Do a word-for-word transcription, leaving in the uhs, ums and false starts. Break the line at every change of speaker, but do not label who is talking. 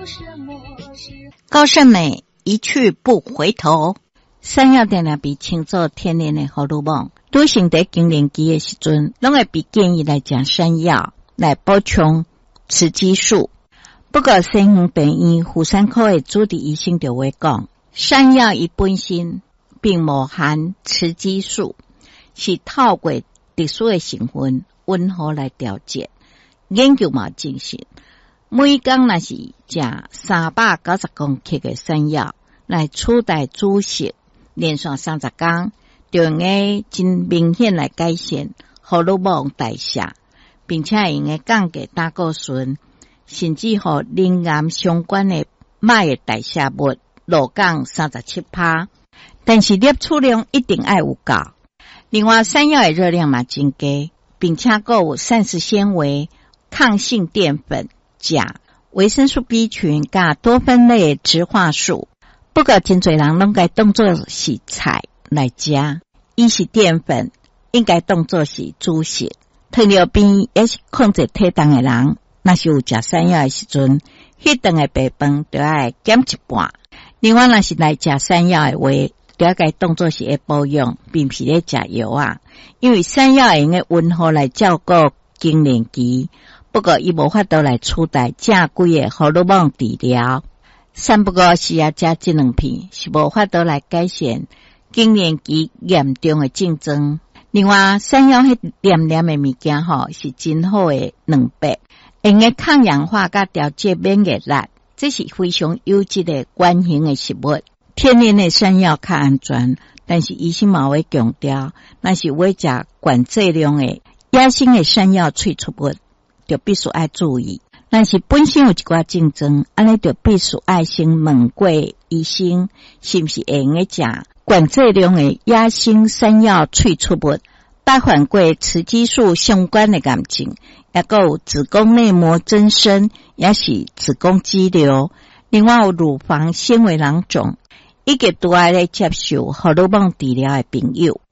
高胜美一去不回头。山药定定被称作天然的荷尔蒙，女性在更年期的时阵，拢会被建议来食山药来补充雌激素。不过，西园病院妇产科的主治医生就会讲，山药伊本身并无含雌激素，是透过特殊的成分温和来调节。研究嘛证实，每天若是食三百九十公克的山药来取代主食，连续三十天，就用个真明显来改善荷尔蒙代谢，并且用个降低胆固醇，甚至和灵癌相关的歹的代谢物落降三十七%。但是摄取量一定要有够。另外，山药的热量嘛真低，并且还有膳食纤维、抗性淀粉、钾、维生素 B 群、加多酚类的植化素。不过，真侪人拢该当作是菜来食，伊是淀粉，应该当作是主食。糖尿病也是控制体重的人，若是有食山药的时阵，迄顿的白饭就要减一半。另外，若是来食山药的话，就要该当作是会保养，并不是咧食药啊。因为山药会用个温和来照顾更年期，不过伊无法度来取代正规的荷尔蒙治疗。三不过是要食这两片，是无法度来改善更年期严重的症状。另外，山药迄黏黏的物件吼，是真好的蛋白，用个抗氧化甲调节免疫力，这是非常优质的原型的食物。天然的山药较安全，但是医生嘛会强调，若是要食高剂量的野生的山药萃取物，就必须要注意。但是本身有一寡症状，安尼就必须要先问过医生，是不是会用个食高剂量的野生山药萃取物，包含过雌激素相关的癌症，也有子宫内膜增生，也是子宫肌瘤，另外有乳房纤维囊肿，以及拄爱来接受荷尔蒙治疗的朋友。